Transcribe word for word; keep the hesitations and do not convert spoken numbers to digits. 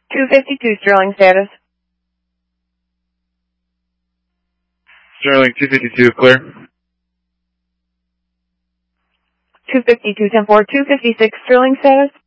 two fifty-two Sterling status. Sterling two fifty-two, clear. two fifty-two ten four, two fifty-six Sterling status.